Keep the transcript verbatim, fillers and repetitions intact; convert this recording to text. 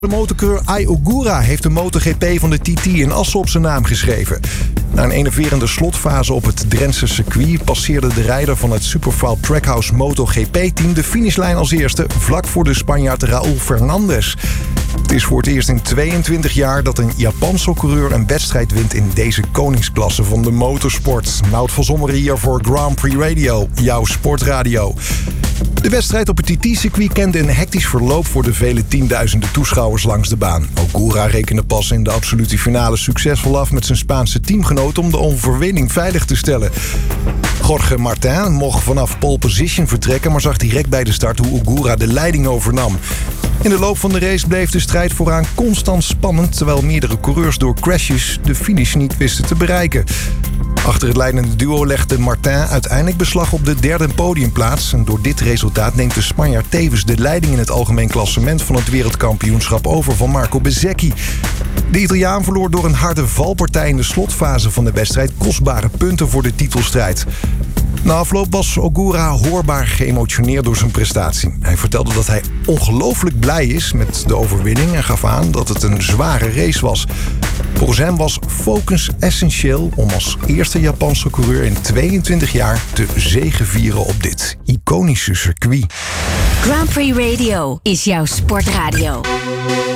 De motorcoureur Ai Ogura heeft de MotoGP van de T T in Assen op zijn naam geschreven. Na een enerverende slotfase op het Drentse circuit passeerde de rijder van het Superfoul Trackhouse MotoGP-team de finishlijn als eerste, vlak voor de Spanjaard Raúl Fernandez. Het is voor het eerst in tweeëntwintig jaar dat een Japanse coureur een wedstrijd wint in deze koningsklasse van de motorsport. Nout van Zommeren hier voor Grand Prix Radio, jouw sportradio. De wedstrijd op het T T-circuit kende een hectisch verloop voor de vele tienduizenden toeschouwers langs de baan. Ogura rekende pas in de absolute finale succesvol af met zijn Spaanse teamgenoot om de overwinning veilig te stellen. Jorge Martin mocht vanaf pole position vertrekken, maar zag direct bij de start hoe Ogura de leiding overnam. In de loop van de race bleef de strijd vooraan constant spannend, terwijl meerdere coureurs door crashes de finish niet wisten te bereiken. Achter het leidende duo legde Martin uiteindelijk beslag op de derde podiumplaats. En door dit resultaat neemt de Spanjaard tevens de leiding in het algemeen klassement van het wereldkampioenschap over van Marco Bezzecchi. De Italiaan verloor door een harde valpartij in de slotfase van de wedstrijd kostbare punten voor de titelstrijd. Na afloop was Ogura hoorbaar geëmotioneerd door zijn prestatie. Hij vertelde dat hij ongelooflijk blij is met de overwinning en gaf aan dat het een zware race was. Volgens hem was focus essentieel om als eerste Japanse coureur in tweeëntwintig jaar te zegevieren op dit iconische circuit. Grand Prix Radio is jouw sportradio.